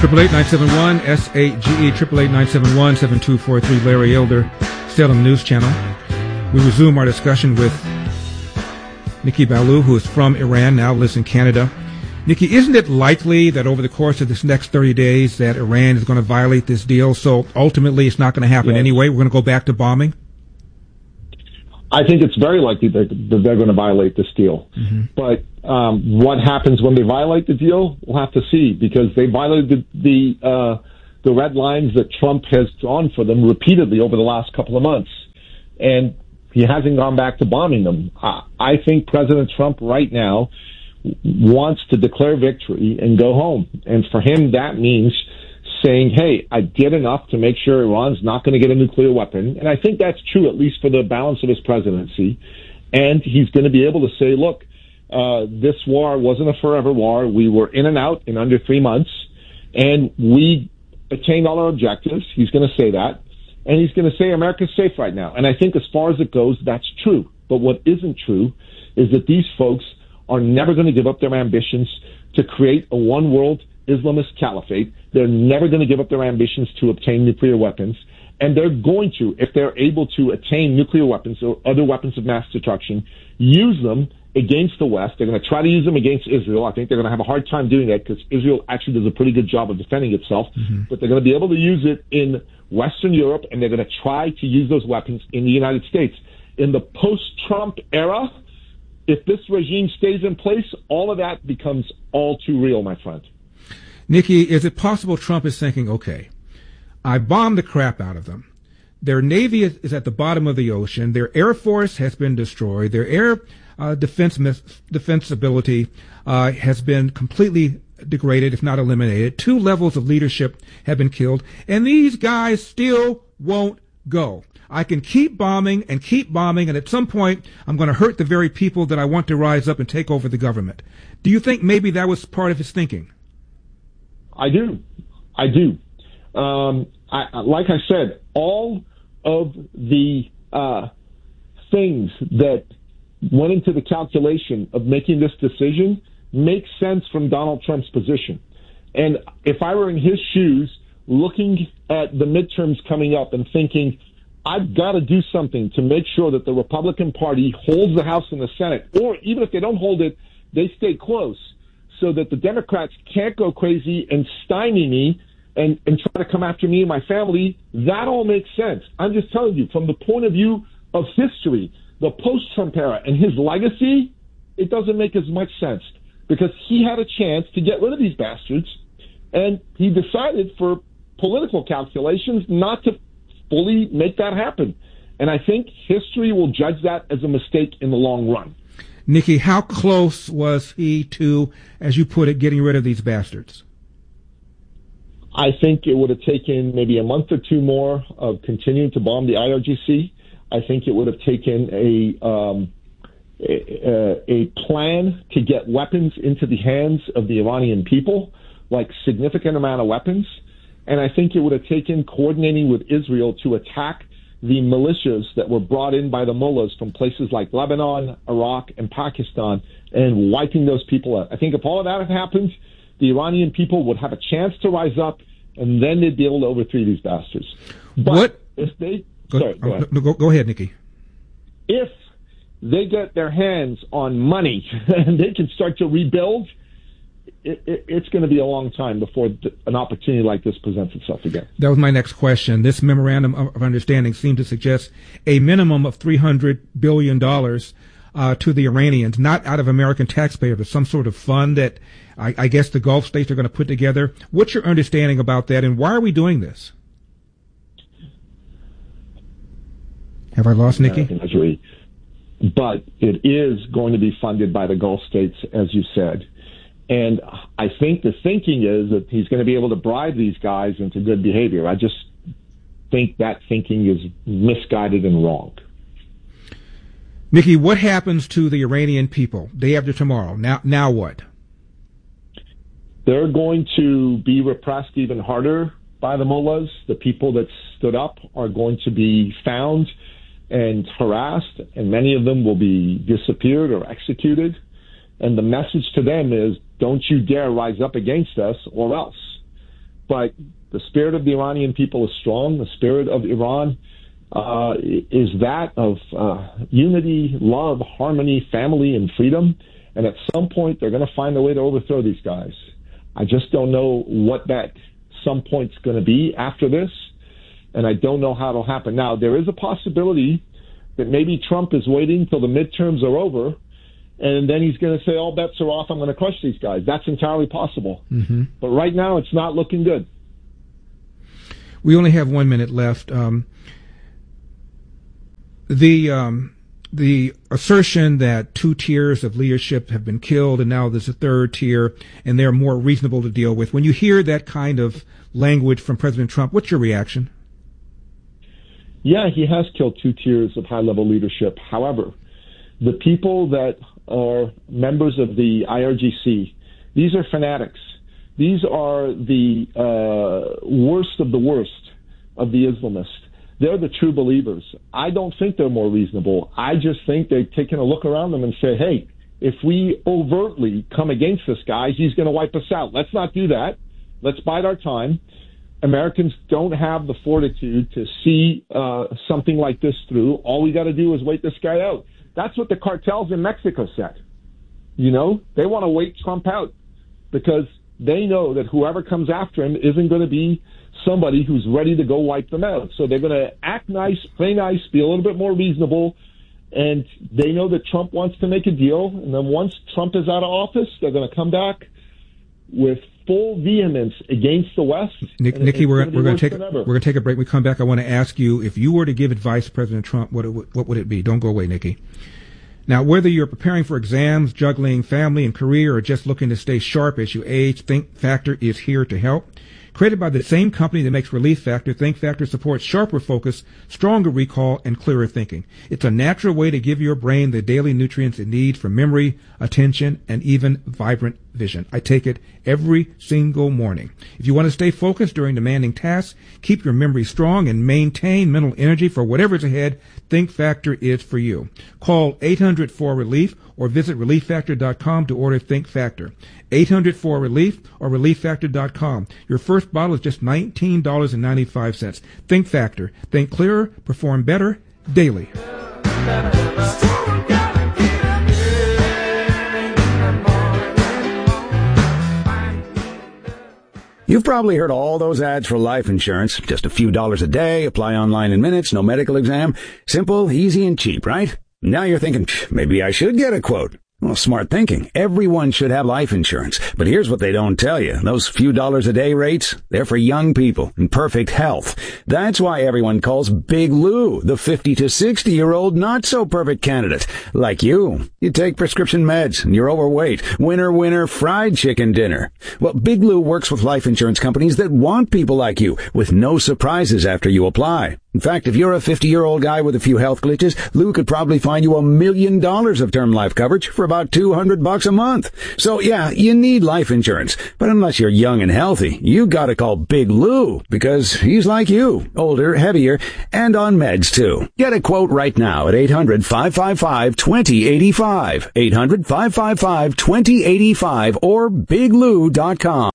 888-971 SAGE 888-971-7243. Larry Elder, Salem News Channel. We resume our discussion with Nikki Ballou, who is from Iran, now lives in Canada. Nikki, isn't it likely that over the course of this next 30 days that Iran is going to violate this deal? So ultimately it's not going to happen anyway. We're going to go back to bombing? I think it's very likely that they're going to violate this deal. Mm-hmm. But what happens when they violate the deal, we'll have to see, because they violated the red lines that Trump has drawn for them repeatedly over the last couple of months. And he hasn't gone back to bombing them. I think President Trump right now wants to declare victory and go home. And for him, that means saying, hey, I did enough to make sure Iran's not going to get a nuclear weapon. And I think that's true, at least for the balance of his presidency. And he's going to be able to say, look, this war wasn't a forever war. We were in and out in under 3 months, and we attained all our objectives. He's going to say that. And he's going to say America's safe right now. And I think as far as it goes, that's true. But what isn't true is that these folks are never going to give up their ambitions to create a one-world Islamist caliphate. They're never going to give up their ambitions to obtain nuclear weapons. And they're going to, if they're able to attain nuclear weapons or other weapons of mass destruction, use them against the West. They're going to try to use them against Israel. I think they're going to have a hard time doing that because Israel actually does a pretty good job of defending itself. Mm-hmm. But they're going to be able to use it in Western Europe, and they're going to try to use those weapons in the United States. In the post-Trump era, if this regime stays in place, all of that becomes all too real, my friend. Nikki, is it possible Trump is thinking, okay, I bombed the crap out of them. Their Navy is at the bottom of the ocean. Their Air Force has been destroyed. Their air defense ability has been completely degraded, if not eliminated. 2 levels of leadership have been killed. And these guys still won't go. I can keep bombing, and at some point I'm going to hurt the very people that I want to rise up and take over the government. Do you think maybe that was part of his thinking? I do. Like I said, all of the things that went into the calculation of making this decision makes sense from Donald Trump's position. And if I were in his shoes, looking at the midterms coming up and thinking, I've got to do something to make sure that the Republican Party holds the House and the Senate, or even if they don't hold it, they stay close, so that the Democrats can't go crazy and stymie me and try to come after me and my family. That all makes sense. I'm just telling you, from the point of view of history, the post-Trump era and his legacy, it doesn't make as much sense, because he had a chance to get rid of these bastards, and he decided for political calculations not to fully make that happen. And I think history will judge that as a mistake in the long run. Nikki, how close was he to, as you put it, getting rid of these bastards? I think it would have taken maybe a month or 2 more of continuing to bomb the IRGC. I think it would have taken a plan to get weapons into the hands of the Iranian people, like significant amount of weapons. And I think it would have taken coordinating with Israel to attack the militias that were brought in by the mullahs from places like Lebanon, Iraq, and Pakistan, and wiping those people out. I think if all of that had happened, the Iranian people would have a chance to rise up, and then they'd be able to overthrow these bastards. But if they... Go ahead, Nikki. If they get their hands on money and they can start to rebuild, it's going to be a long time before an opportunity like this presents itself again. That was my next question. This memorandum of understanding seemed to suggest a minimum of $300 billion to the Iranians, not out of American taxpayers, but some sort of fund that I guess the Gulf states are going to put together. What's your understanding about that, and why are we doing this? Have I lost Nikki? But it is going to be funded by the Gulf states, as you said. And I think the thinking is that he's going to be able to bribe these guys into good behavior. I just think that thinking is misguided and wrong. Nikki, what happens to the Iranian people day after tomorrow? Now what? They're going to be repressed even harder by the mullahs. The people that stood up are going to be found and harassed, and many of them will be disappeared or executed. And the message to them is, don't you dare rise up against us or else. But the spirit of the Iranian people is strong. The spirit of Iran is that of unity, love, harmony, family, and freedom. And at some point, they're going to find a way to overthrow these guys. I just don't know what that some point's going to be after this, and I don't know how it'll happen. Now, there is a possibility that maybe Trump is waiting till the midterms are over, and then he's going to say, all bets are off, I'm going to crush these guys. That's entirely possible. Mm-hmm. But right now, it's not looking good. We only have 1 minute left. The assertion that 2 tiers of leadership have been killed and now there's a 3rd tier and they're more reasonable to deal with. When you hear that kind of language from President Trump, what's your reaction? Yeah, he has killed 2 tiers of high-level leadership. However, the people that are members of the IRGC, these are fanatics. These are the worst of the worst of the Islamists. They're the true believers. I don't think they're more reasonable. I just think they've taken a look around them and say, hey, if we overtly come against this guy, he's going to wipe us out. Let's not do that. Let's bide our time. Americans don't have the fortitude to see something like this through. All we got to do is wait this guy out. That's what the cartels in Mexico said. You know, they want to wait Trump out because they know that whoever comes after him isn't going to be somebody who's ready to go wipe them out. So they're going to act nice, play nice, be a little bit more reasonable, and they know that Trump wants to make a deal. And then once Trump is out of office, they're going to come back with full vehemence against the West. Nikki, we're going to take a break. We come back. I want to ask you, if you were to give advice to President Trump, what would it be? Don't go away, Nikki. Now, whether you're preparing for exams, juggling family and career, or just looking to stay sharp as you age, Think Factor is here to help. Created by the same company that makes Relief Factor, Think Factor supports sharper focus, stronger recall, and clearer thinking. It's a natural way to give your brain the daily nutrients it needs for memory, attention, and even vibrant vision. I take it every single morning. If you want to stay focused during demanding tasks, keep your memory strong, and maintain mental energy for whatever's ahead, Think Factor is for you. Call 800-4RELIEF or visit ReliefFactor.com to order Think Factor. 800-4RELIEF or ReliefFactor.com. Your first bottle is just $19.95. Think Factor. Think clearer, perform better, daily. You've probably heard all those ads for life insurance. Just a few dollars a day, apply online in minutes, no medical exam. Simple, easy, and cheap, right? Now you're thinking, maybe I should get a quote. Well, smart thinking. Everyone should have life insurance. But here's what they don't tell you. Those few dollars a day rates, they're for young people in perfect health. That's why everyone calls Big Lou the 50 to 60-year-old not-so-perfect candidate. Like you. You take prescription meds and you're overweight. Winner, fried chicken dinner. Well, Big Lou works with life insurance companies that want people like you with no surprises after you apply. In fact, if you're a 50-year-old guy with a few health glitches, Lou could probably find you $1 million of term life coverage for about $200 a month. So yeah, you need life insurance. But unless you're young and healthy, you gotta call Big Lou because he's like you, older, heavier, and on meds too. Get a quote right now at 800-555-2085. 800-555-2085 or biglou.com.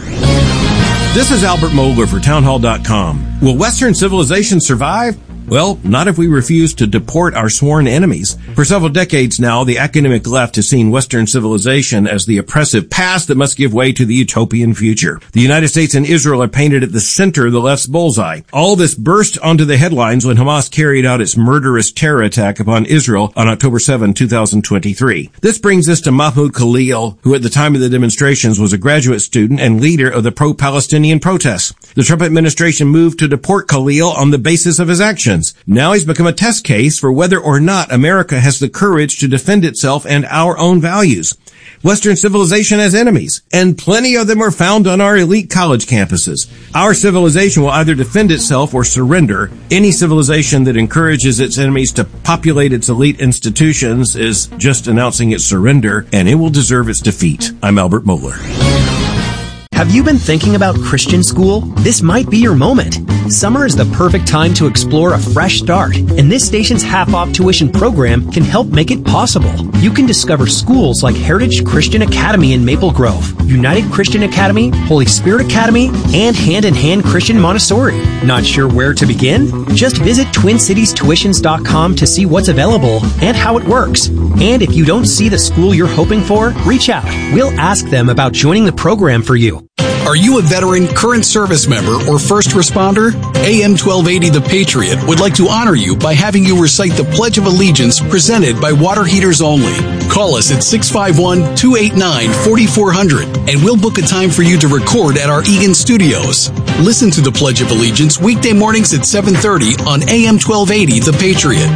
This is Albert Mohler for townhall.com. Will Western civilization survive? Well, not if we refuse to deport our sworn enemies. For several decades now, the academic left has seen Western civilization as the oppressive past that must give way to the utopian future. The United States and Israel are painted at the center of the left's bullseye. All this burst onto the headlines when Hamas carried out its murderous terror attack upon Israel on October 7, 2023. This brings us to Mahmoud Khalil, who at the time of the demonstrations was a graduate student and leader of the pro-Palestinian protests. The Trump administration moved to deport Khalil on the basis of his actions. Now he's become a test case for whether or not America has the courage to defend itself and our own values. Western civilization has enemies, and plenty of them are found on our elite college campuses. Our civilization will either defend itself or surrender. Any civilization that encourages its enemies to populate its elite institutions is just announcing its surrender, and it will deserve its defeat. I'm Albert Mohler. Have you been thinking about Christian school? This might be your moment. Summer is the perfect time to explore a fresh start, and this station's half-off tuition program can help make it possible. You can discover schools like Heritage Christian Academy in Maple Grove, United Christian Academy, Holy Spirit Academy, and Hand in Hand Christian Montessori. Not sure where to begin? Just visit TwinCitiesTuitions.com to see what's available and how it works. And if you don't see the school you're hoping for, reach out. We'll ask them about joining the program for you. Are you a veteran, current service member, or first responder? AM 1280 The Patriot would like to honor you by having you recite the Pledge of Allegiance presented by Water Heaters Only. Call us at 651-289-4400 and we'll book a time for you to record at our Eagan studios. Listen to the Pledge of Allegiance weekday mornings at 7:30 on AM 1280 The Patriot.